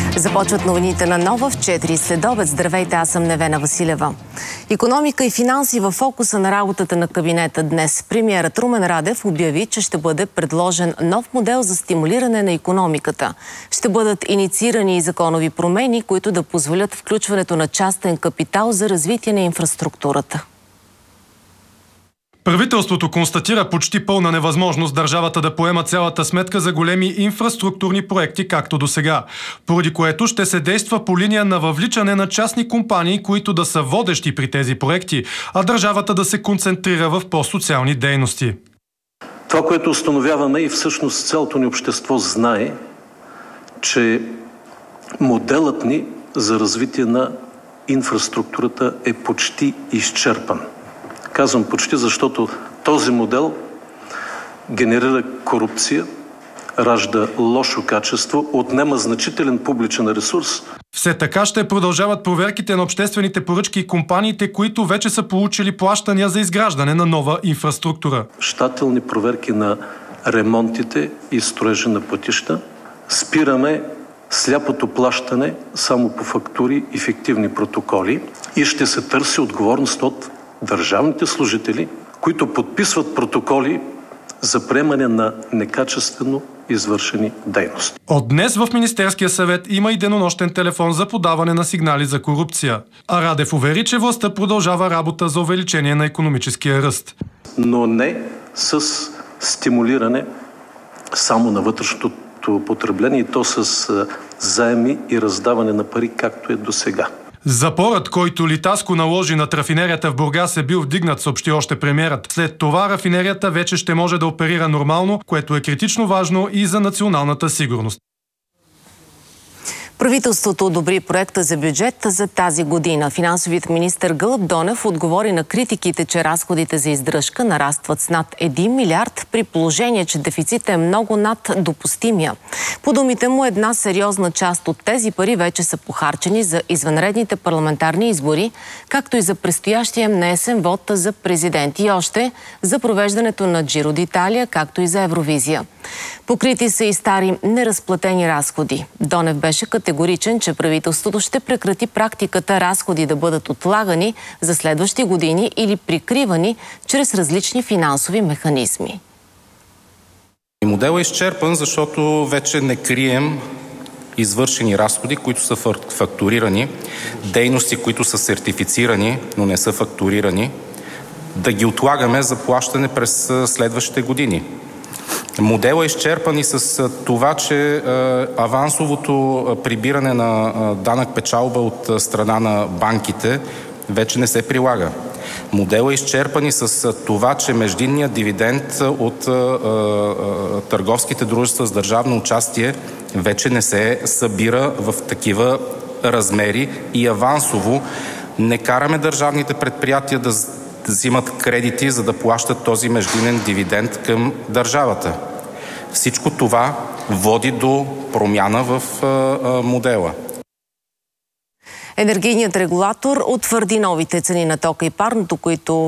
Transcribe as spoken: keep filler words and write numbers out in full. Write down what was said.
Започват новините на Нова в четири следобед. Здравейте, аз съм Невена Василева. Икономика и финанси в фокуса на работата на кабинета днес. Премиерът Румен Радев обяви, че ще бъде предложен нов модел за стимулиране на икономиката. Ще бъдат инициирани и законови промени, които да позволят включването на частен капитал за развитие на инфраструктурата. Правителството констатира почти пълна невъзможност държавата да поема цялата сметка за големи инфраструктурни проекти, както до сега, поради което ще се действа по линия на въвличане на частни компании, които да са водещи при тези проекти, а държавата да се концентрира в по-социални дейности. Това, което установяваме и всъщност цялото ни общество знае, че моделът ни за развитие на инфраструктурата е почти изчерпан. Казвам почти, защото този модел генерира корупция, ражда лошо качество, отнема значителен публичен ресурс. Все така ще продължават проверките на обществените поръчки и компаниите, които вече са получили плащания за изграждане на нова инфраструктура. Щателни проверки на ремонтите и строежа на пътища. Спираме сляпото плащане само по фактури и фиктивни протоколи и ще се търси отговорност от държавните служители, които подписват протоколи за приемане на некачествено извършени дейности. От днес в Министерския съвет има и денонощен телефон за подаване на сигнали за корупция. А Радев увери, че властта продължава работа за увеличение на икономическия ръст. Но не с стимулиране само на вътрешното потребление, и то с заеми и раздаване на пари, както е до сега. Запорът, който Литаско наложи над рафинерията в Бургас, е бил вдигнат, съобщи още премиерът. След това рафинерията вече ще може да оперира нормално, което е критично важно и за националната сигурност. Правителството одобри проекта за бюджет за тази година. Финансовият министър Гълъб Донев отговори на критиките, че разходите за издръжка нарастват с над един милиард, при положение, че дефицитът е много над допустимия. По думите му, една сериозна част от тези пари вече са похарчени за извънредните парламентарни избори, както и за предстоящия наесен вод за президент и още за провеждането на Джиро д'Италия, както и за Евровизия. Покрити са и стари неразплатени разходи. Донев беше категоричен, че правителството ще прекрати практиката разходи да бъдат отлагани за следващи години или прикривани чрез различни финансови механизми. Моделът е изчерпан, защото вече не крием извършени разходи, които са фактурирани, дейности, които са сертифицирани, но не са фактурирани, да ги отлагаме за плащане през следващите години. Моделът е изчерпан и с това, че е, авансовото прибиране на е, данък печалба от е, страна на банките вече не се прилага. Моделът е изчерпан и с това, че междинният дивиденд от е, е, търговските дружества с държавно участие вече не се събира в такива размери и авансово не караме държавните предприятия да взимат кредити, за да плащат този междинен дивиденд към държавата. Всичко това води до промяна в а, а, модела. Енергийният регулатор утвърди новите цени на тока и парното, които